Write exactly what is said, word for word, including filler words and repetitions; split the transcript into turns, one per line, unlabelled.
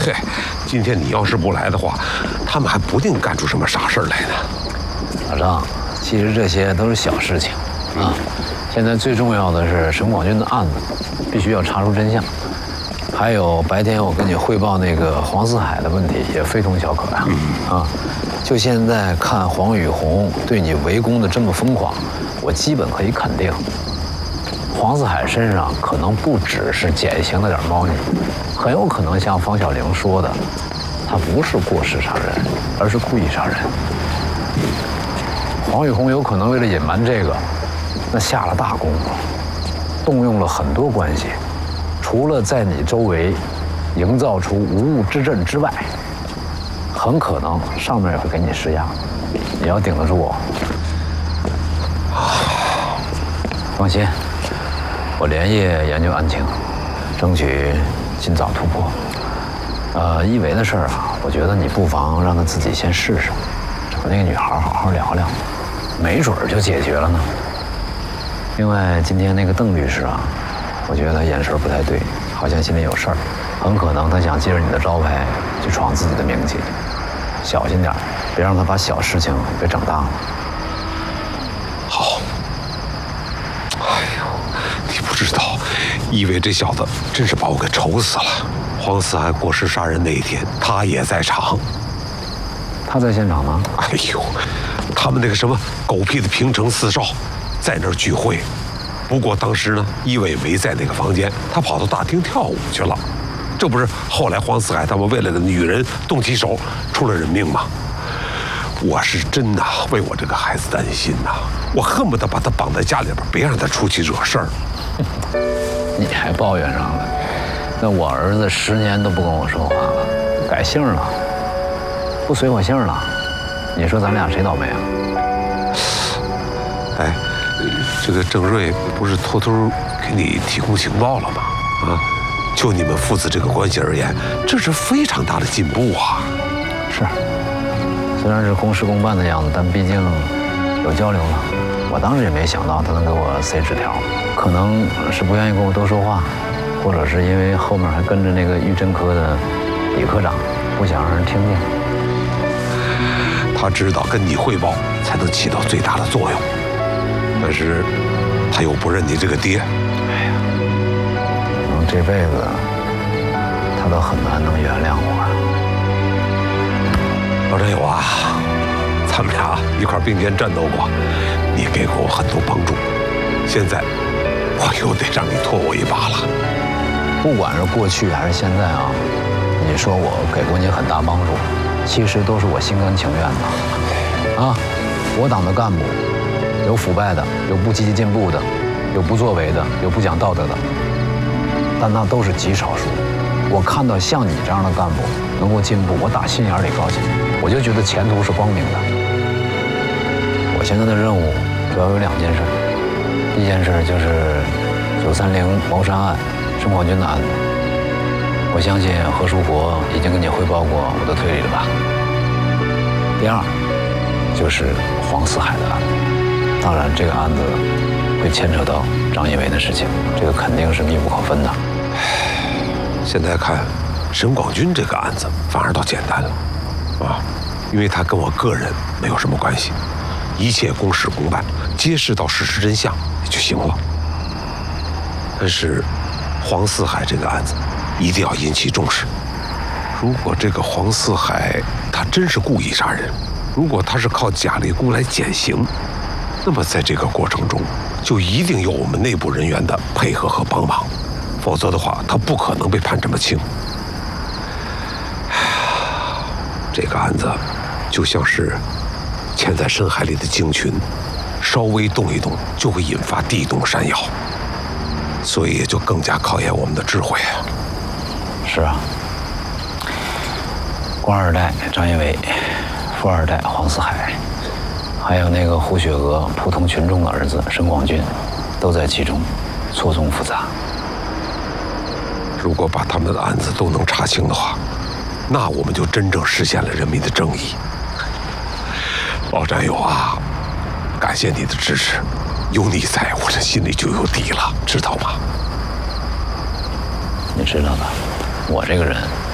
嘿，今天你要是不来的话，他们还不定干出什么傻事来呢。
老张，其实这些都是小事情啊。现在最重要的是沈广军的案子，必须要查出真相。还有白天我跟你汇报那个黄四海的问题，也非同小可呀、啊。啊，就现在看黄宇红对你围攻的这么疯狂，我基本可以肯定，黄四海身上可能不只是典型的点猫腻，很有可能像方小玲说的，他不是过失杀人，而是故意杀人。黄宇红有可能为了隐瞒这个，那下了大功夫，动用了很多关系，除了在你周围营造出无物之阵之外，很可能上面也会给你施压，你要顶得住哦。放心，我连夜研究案情，争取尽早突破。呃，一维的事儿啊，我觉得你不妨让他自己先试试，找那个女孩好好聊聊，没准儿就解决了呢。另外，今天那个邓律师啊，我觉得眼神不太对，好像心里有事儿，很可能他想借着你的招牌去闯自己的名气，小心点儿，别让他把小事情给整大了。
好。哎呦，你不知道，一伟这小子真是把我给愁死了。黄四海过失杀人那一天，他也在场。
他在现场吗？
哎呦，他们那个什么狗屁的平城四少，在那儿聚会。不过当时呢，一伟没在那个房间，他跑到大厅跳舞去了。这不是后来黄四海他们为了个女人动起手，出了人命吗？我是真的为我这个孩子担心呐，我恨不得把他绑在家里边，别让他出去惹事儿。
你还抱怨上了？那我儿子十年都不跟我说话了，改姓了，不随我姓了，你说咱俩谁倒霉啊？
哎，这个郑瑞不是偷偷给你提供情报了吗？啊，就你们父子这个关系而言，这是非常大的进步啊。
是。虽然是公事公办的样子，但毕竟有交流了。我当时也没想到他能给我塞纸条，可能是不愿意跟我多说话，或者是因为后面还跟着那个预侦科的李科长，不想让人听见。
他知道跟你汇报才能起到最大的作用，但是他又不认你这个爹。
哎呀，可能这辈子他都很难能原谅我。
老战友啊，咱们俩一块并肩战斗过，你给过我很多帮助，现在我又得让你拖我一把了。
不管是过去还是现在啊，你说我给过你很大帮助，其实都是我心甘情愿的。啊，我党的干部有腐败的，有不积极进步的，有不作为的，有不讲道德的，但那都是极少数。我看到像你这样的干部能够进步，我打心眼里高兴，我就觉得前途是光明的。我现在的任务主要有两件事，第一件事就是九三零谋杀案沈广军的案子，我相信何书国已经跟你汇报过我的推理了吧。第二就是黄四海的案子，当然这个案子会牵扯到张一伟的事情，这个肯定是密不可分的。
现在看，沈广军这个案子反而倒简单了，啊，因为他跟我个人没有什么关系，一切公事公办，揭示到事实真相就行了。但是黄四海这个案子一定要引起重视。如果这个黄四海他真是故意杀人，如果他是靠假立功来减刑，那么在这个过程中就一定有我们内部人员的配合和帮忙。否则的话，他不可能被判这么轻。这个案子就像是潜在深海里的鲸群，稍微动一动就会引发地动山摇，所以也就更加考验我们的智慧啊。
是啊，官二代张一伟，富二代黄四海，还有那个胡雪娥普通群众的儿子沈广军，都在其中，错综复杂。
如果把他们的案子都能查清的话，那我们就真正实现了人民的正义。老战友啊，感谢你的支持，有你在，我这心里就有底了，知道吗？
你知道的，我这个人